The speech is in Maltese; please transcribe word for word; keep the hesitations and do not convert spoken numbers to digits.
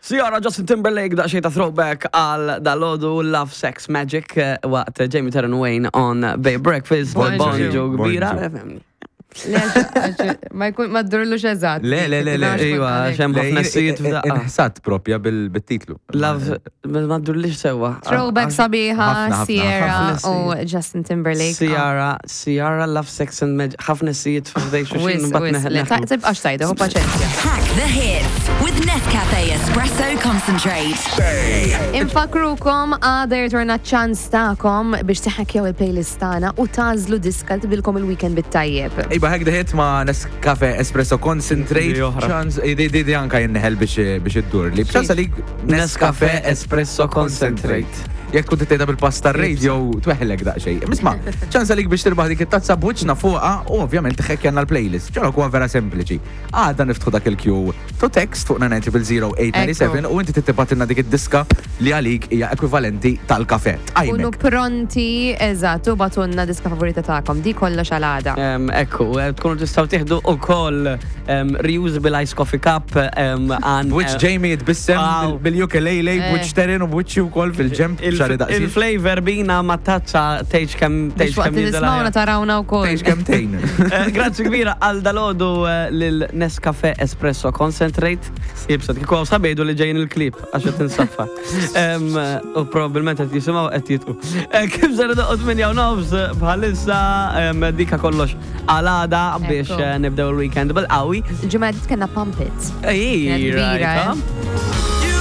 Ciara, Justin Timberlake, da xejta throwback għal dal-ħodu Love, Sex, Magic waqt Jamie Terran Wayne on Bay Breakfast. Bonġu kbira. Ma jkun ma ddurlu xeżat. Le, le, le, le. Iwa, xem ħafna s-sijiet f'daqqa. Inħsat propja bil-titlu. Love, ma ddurlix sewa. Throwback sabiħa, Ciara u Justin Timberlake. Ciara, Ciara, Love, Sex and Magic. ħafna s-sijiet f'dej xuxin. Tibqax tajda, hu paċenzja. Hack the hits with Nescafe Espresso Concentrate. Infakrukom għada jirtorna ċans ta'kom biex tiħakjaw il-playlist tagħna u tażlu diska tibilkom il-weekend bit-tajjeb. Iba Hack the Hit ma Nescafe Espresso Concentrate. ċans, di anka jinneħel biex id-dur li. ċans għalik Nescafe Espresso Concentrate. Jek kun t-tejda bil-pasta radio tweħlek daqxej. Misma, ċans għalik biex tirbaħ dik it-tazza buċna fuqa u ovvjament tħekkjanna l-playlist. ċara kuwa vera sempliċi. Għadda niftħu dak il-Q to text fuqna ninety zero eight nine seven u inti t-tibatinna dik id-diska li għalik hija ekwivalenti tal-kafe. Unu pronti, eżattu, batunna diska favorita ta'kom. Di kollox għal-għada. Ekku, tkunu tistaw tiħdu u koll reusable ice coffee cup. Which Jamie jitbissem bil-ukulele, which terin u which u koll fil-ġemp. Il-flavor bina ma taċċa teħġ kem teħġ kem jidala. tarawna u koll. Teħġ kem tejn. Grazzi kbira għal dal-ħodu l-Nescafe Espresso Concentrate. Jibsat, kiko għaw sabejdu li ġejn il-klip, għaxa tinsaffa. U probabilment għet jisimaw għet jitqu. Kif zarda għod minn jaw nofs bħalissa dika kollox għal-għada biex nibdew il-weekend bil-qawi. Ġumma għedit kena Pump It. Ej, rajta.